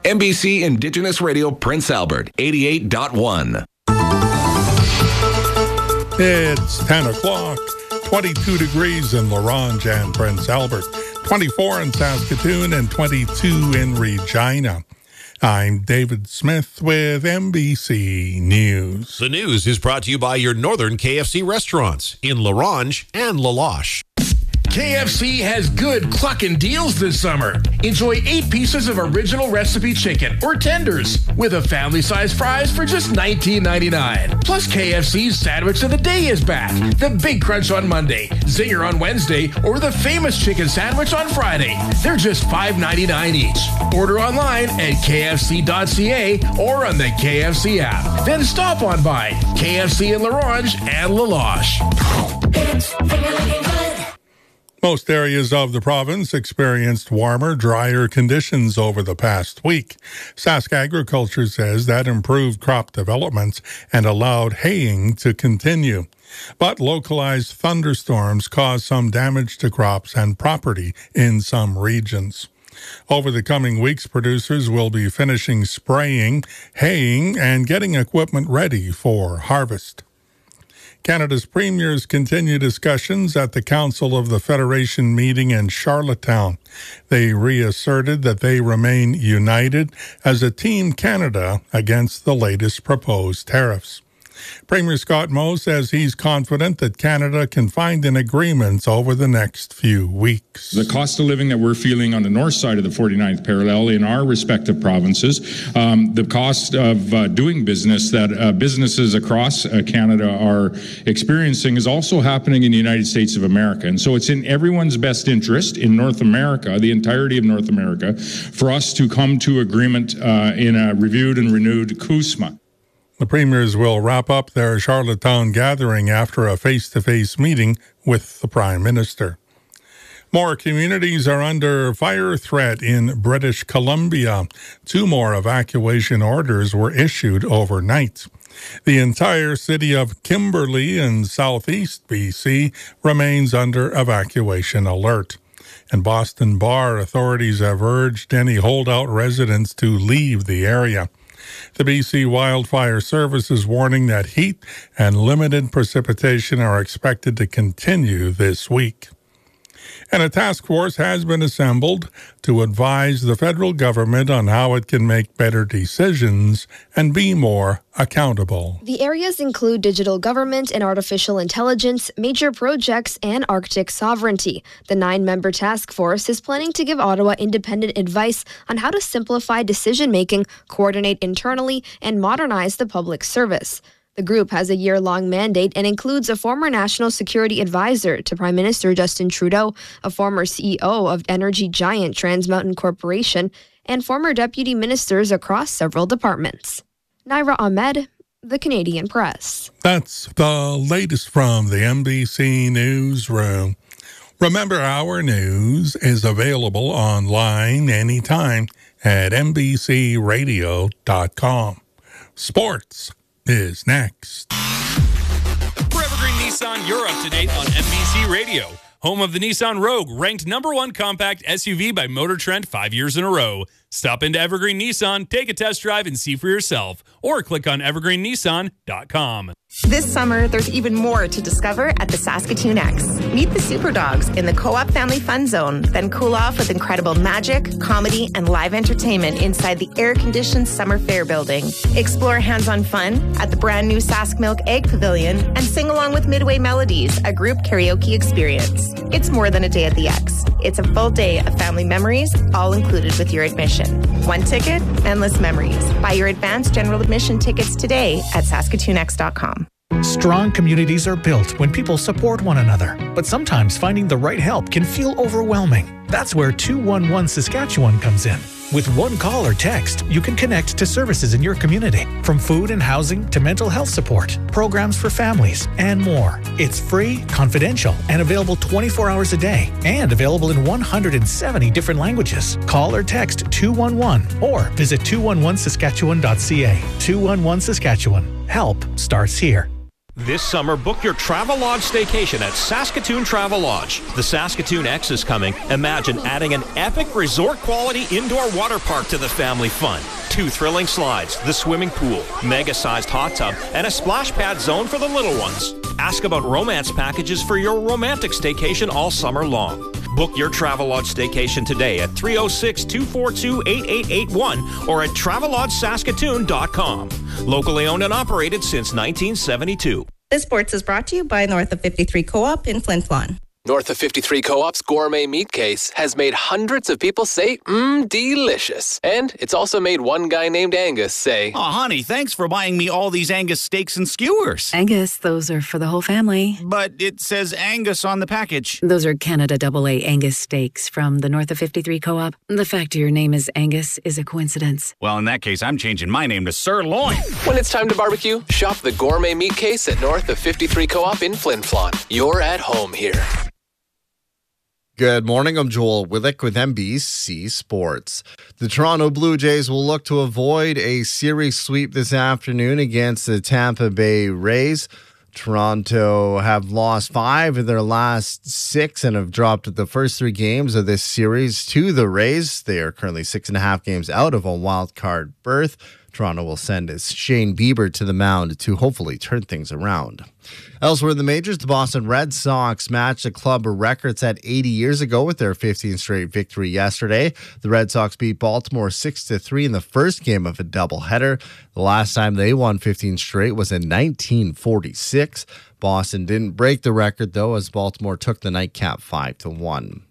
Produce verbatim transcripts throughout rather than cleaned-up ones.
N B C Indigenous Radio Prince Albert, eighty-eight point one. It's ten o'clock, twenty-two degrees in La Ronge and Prince Albert, twenty-four in Saskatoon, and twenty-two in Regina. I'm David Smith with N B C News. The news is brought to you by your northern K F C restaurants in La Ronge and La Loche. K F C has good cluckin' deals this summer. Enjoy eight pieces of original recipe chicken or tenders with a family-sized fries for just nineteen ninety-nine. Plus, K F C's Sandwich of the Day is back. The Big Crunch on Monday, Zinger on Wednesday, or the famous chicken sandwich on Friday. They're just five ninety-nine each. Order online at K F C dot C A or on the K F C app. Then stop on by K F C in La Ronge and La Loche. Most areas of the province experienced warmer, drier conditions over the past week. Sask Agriculture says that improved crop development and allowed haying to continue. But localized thunderstorms caused some damage to crops and property in some regions. Over the coming weeks, producers will be finishing spraying, haying, and getting equipment ready for harvest. Canada's premiers continue discussions at the Council of the Federation meeting in Charlottetown. They reasserted that they remain united as a Team Canada against the latest proposed tariffs. Premier Scott Moe says he's confident that Canada can find an agreement over the next few weeks. The cost of living that we're feeling on the north side of the forty-ninth parallel in our respective provinces, um, the cost of uh, doing business that uh, businesses across uh, Canada are experiencing is also happening in the United States of America. And so it's in everyone's best interest in North America, the entirety of North America, for us to come to agreement uh, in a reviewed and renewed C U S M A. The premiers will wrap up their Charlottetown gathering after a face-to-face meeting with the Prime Minister. More communities are under fire threat in British Columbia. Two more evacuation orders were issued overnight. The entire city of Kimberley in southeast B C remains under evacuation alert. In Boston Bar, authorities have urged any holdout residents to leave the area. The B C Wildfire Service is warning that heat and limited precipitation are expected to continue this week. And a task force has been assembled to advise the federal government on how it can make better decisions and be more accountable. The areas include digital government and artificial intelligence, major projects, and Arctic sovereignty. The nine-member task force is planning to give Ottawa independent advice on how to simplify decision-making, coordinate internally, and modernize the public service. The group has a year-long mandate and includes a former national security advisor to Prime Minister Justin Trudeau, a former C E O of energy giant Trans Mountain Corporation, and former deputy ministers across several departments. Naira Ahmed, The Canadian Press. That's the latest from the N B C Newsroom. Remember, our news is available online anytime at N B C radio dot com. Sports is next. For Evergreen Nissan, you're up to date on N B C Radio. Home of the Nissan Rogue, ranked number one compact S U V by Motor Trend five years in a row. Stop into Evergreen Nissan, take a test drive, and see for yourself. Or click on evergreen nissan dot com. This summer, there's even more to discover at the Saskatoon X. Meet the Super Dogs in the Co-op Family Fun Zone, then cool off with incredible magic, comedy, and live entertainment inside the air-conditioned Summer Fair building. Explore hands-on fun at the brand new Sask Milk Egg Pavilion and sing along with Midway Melodies, a group karaoke experience. It's more than a day at the X. It's a full day of family memories, all included with your admission. One ticket, endless memories. Buy your advanced general admission tickets today at saskatoon x dot com. Strong communities are built when people support one another, but sometimes finding the right help can feel overwhelming. That's where two one one Saskatchewan comes in. With one call or text, you can connect to services in your community, from food and housing to mental health support, programs for families, and more. It's free, confidential, and available twenty-four hours a day, and available in one hundred seventy different languages. Call or text two one one or visit two one one saskatchewan dot c a. two one one Saskatchewan. Help starts here. This summer, book your Travelodge staycation at Saskatoon Travelodge. The Saskatoon X is coming. Imagine adding an epic resort-quality indoor water park to the family fun. Two thrilling slides, the swimming pool, mega-sized hot tub, and a splash pad zone for the little ones. Ask about romance packages for your romantic staycation all summer long. Book your Travelodge staycation today at three oh six, two four two, eight eight eight one or at travelodge saskatoon dot com. Locally owned and operated since nineteen seventy-two. This sports is brought to you by North of fifty-three Co-op in Flin Flon. North of fifty-three Co-op's gourmet meat case has made hundreds of people say, mmm, delicious. And it's also made one guy named Angus say, "Aw, honey, thanks for buying me all these Angus steaks and skewers." Angus, those are for the whole family. But it says Angus on the package. Those are Canada double A Angus steaks from the North of fifty-three Co-op. The fact your name is Angus is a coincidence. Well, in that case, I'm changing my name to Sirloin. When it's time to barbecue, shop the gourmet meat case at North of fifty-three Co-op in Flin Flon. You're at home here. Good morning, I'm Joel Willick with N B C Sports. The Toronto Blue Jays will look to avoid a series sweep this afternoon against the Tampa Bay Rays. Toronto have lost five of their last six and have dropped the first three games of this series to the Rays. They are currently six and a half games out of a wild card berth. Toronto will send Shane Bieber to the mound to hopefully turn things around. Elsewhere in the majors, the Boston Red Sox matched a club record set eighty years ago with their fifteenth straight victory yesterday. The Red Sox beat Baltimore six to three in the first game of a doubleheader. The last time they won fifteen straight was in nineteen forty-six. Boston didn't break the record, though, as Baltimore took the nightcap five to one.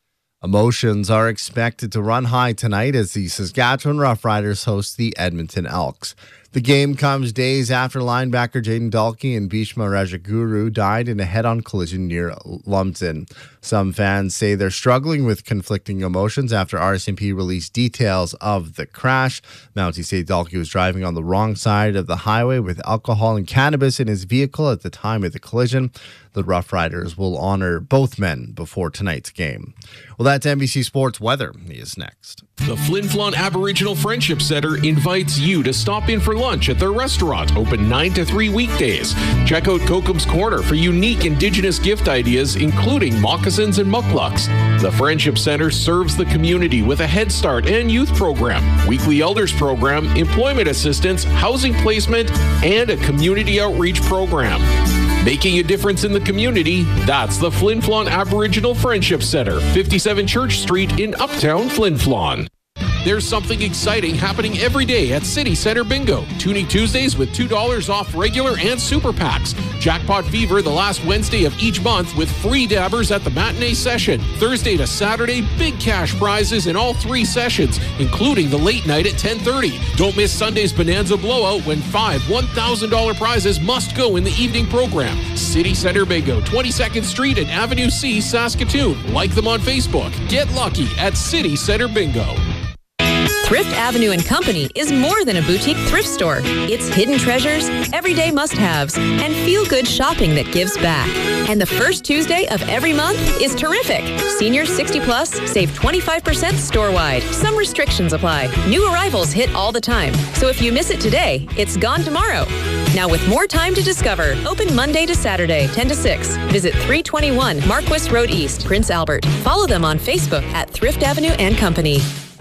Emotions are expected to run high tonight as the Saskatchewan Roughriders host the Edmonton Elks. The game comes days after linebacker Jaden Dalkey and Bhishma Rajaguru died in a head-on collision near Lumsden. Some fans say they're struggling with conflicting emotions after R C M P released details of the crash. Mounties say Dalkey was driving on the wrong side of the highway with alcohol and cannabis in his vehicle at the time of the collision. The Roughriders will honor both men before tonight's game. Well, that's N B C Sports weather. He is next. The Flin Flon Aboriginal Friendship Center invites you to stop in for lunch at their restaurant, open nine to three weekdays. Check out Kokum's Corner for unique Indigenous gift ideas, including moccasins and mukluks. The Friendship Center serves the community with a Head Start and youth program, weekly elders program, employment assistance, housing placement, and a community outreach program. Making a difference in the community, that's the Flin Flon Aboriginal Friendship Center, fifty-seven Church Street in Uptown Flin Flon. There's something exciting happening every day at City Center Bingo. Tuning Tuesdays with two dollars off regular and super packs. Jackpot Fever the last Wednesday of each month with free dabbers at the matinee session. Thursday to Saturday, big cash prizes in all three sessions, including the late night at ten thirty. Don't miss Sunday's Bonanza Blowout when five one thousand dollars prizes must go in the evening program. City Center Bingo, twenty-second Street and Avenue C, Saskatoon. Like them on Facebook. Get lucky at City Center Bingo. Thrift Avenue and Company is more than a boutique thrift store. It's hidden treasures, everyday must-haves, and feel-good shopping that gives back. And the first Tuesday of every month is terrific. Seniors sixty plus save twenty-five percent store-wide. Some restrictions apply. New arrivals hit all the time. So if you miss it today, it's gone tomorrow. Now with more time to discover, open Monday to Saturday, ten to six. Visit three twenty-one Marquis Road East, Prince Albert. Follow them on Facebook at Thrift Avenue and Company.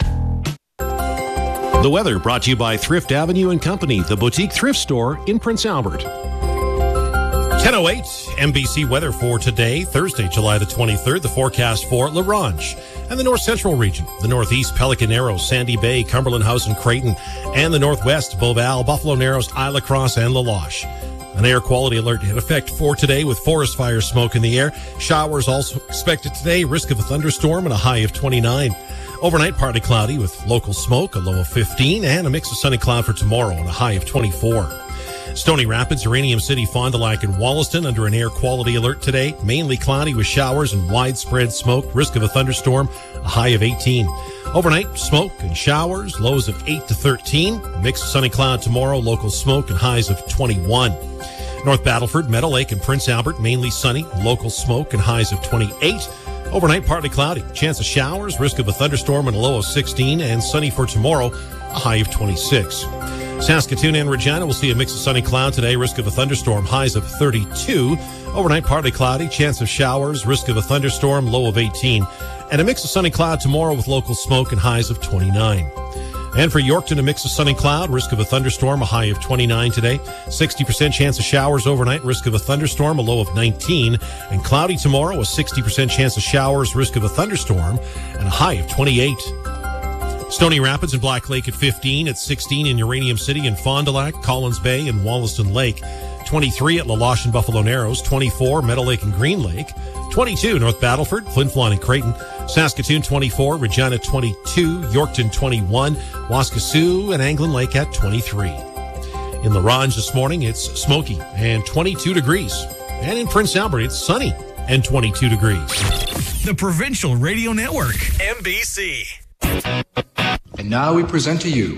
The weather brought to you by Thrift Avenue and Company, the boutique thrift store in Prince Albert. ten oh eight N B C weather for today, Thursday, July the twenty-third. The forecast for La Ronge and the north central region, the northeast, Pelican Narrows, Sandy Bay, Cumberland House and Creighton, and the northwest, Beauval, Buffalo Narrows, Isla Crosse, and La Loche. An air quality alert in effect for today with forest fire smoke in the air. Showers also expected today, risk of a thunderstorm and a high of twenty-nine. Overnight, partly cloudy with local smoke, a low of fifteen, and a mix of sunny cloud for tomorrow and a high of twenty-four. Stony Rapids, Uranium City, Fond du Lac, and Wollaston under an air quality alert today. Mainly cloudy with showers and widespread smoke, risk of a thunderstorm, a high of eighteen. Overnight, smoke and showers, lows of eight to thirteen. A mix of sunny cloud tomorrow, local smoke and highs of twenty-one. North Battleford, Meadow Lake, and Prince Albert, mainly sunny, local smoke and highs of twenty-eight. Overnight, partly cloudy. Chance of showers, risk of a thunderstorm and a low of sixteen, and sunny for tomorrow, a high of twenty-six. Saskatoon and Regina will see a mix of sunny cloud today, risk of a thunderstorm, highs of thirty-two. Overnight, partly cloudy, chance of showers, risk of a thunderstorm, low of eighteen. And a mix of sunny cloud tomorrow with local smoke and highs of twenty-nine. And for Yorkton, a mix of sunny cloud, risk of a thunderstorm, a high of twenty-nine today. sixty percent chance of showers overnight, risk of a thunderstorm, a low of nineteen. And cloudy tomorrow, a sixty percent chance of showers, risk of a thunderstorm, and a high of twenty-eight. Stony Rapids and Black Lake at fifteen, at sixteen in Uranium City and Fond du Lac, Collins Bay and Wollaston Lake, twenty-three at La Loche and Buffalo Narrows, twenty-four Meadow Lake and Green Lake, twenty-two North Battleford, Flin Flon and Creighton, Saskatoon twenty-four, Regina twenty-two, Yorkton twenty-one, Waskesiu and Anglin Lake at twenty-three. In La Ronge this morning, it's smoky and twenty-two degrees. And in Prince Albert, it's sunny and twenty-two degrees. The Provincial Radio Network, M B C. And now we present to you.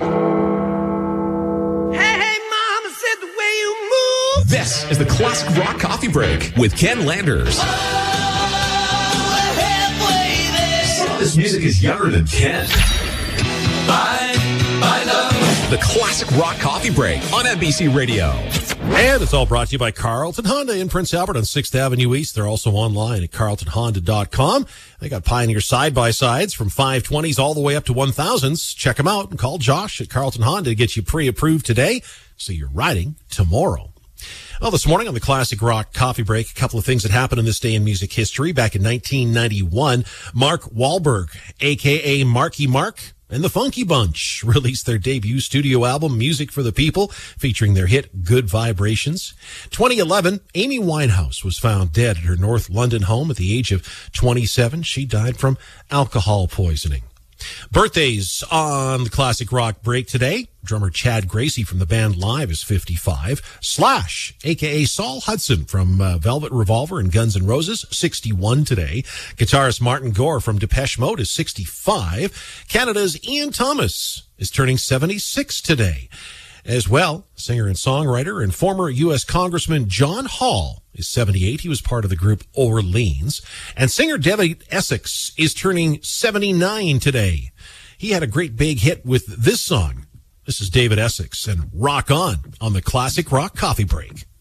Hey, hey, mama said the way you move. This is the Classic Rock Coffee Break with Ken Landers. Oh, we're halfway there. Some of this music is younger than Ken. Bye, bye, love. The Classic Rock Coffee Break on N B C Radio. And it's all brought to you by Carlton Honda in Prince Albert on sixth Avenue East. They're also online at carlton honda dot com. They got Pioneer side-by-sides from five twenties all the way up to one thousands. Check them out and call Josh at Carlton Honda to get you pre-approved today so you're riding tomorrow. Well, this morning on the Classic Rock Coffee Break, a couple of things that happened in this day in music history. Back in nineteen ninety-one, Mark Wahlberg, a k a. Marky Mark, and the Funky Bunch released their debut studio album, Music for the People, featuring their hit Good Vibrations. twenty eleven, Amy Winehouse was found dead at her North London home at the age of twenty-seven. She died from alcohol poisoning. Birthdays on the Classic Rock Break today. Drummer Chad Gracie from the band Live is fifty-five. Slash, a k a. Saul Hudson from uh, Velvet Revolver and Guns N' Roses, sixty-one today. Guitarist Martin Gore from Depeche Mode is sixty-five. Canada's Ian Thomas is turning seventy-six today. As well, singer and songwriter and former U S Congressman John Hall is seventy-eight. He was part of the group Orleans. And singer David Essex is turning seventy-nine today. He had a great big hit with this song. This is David Essex and Rock On on the Classic Rock Coffee Break.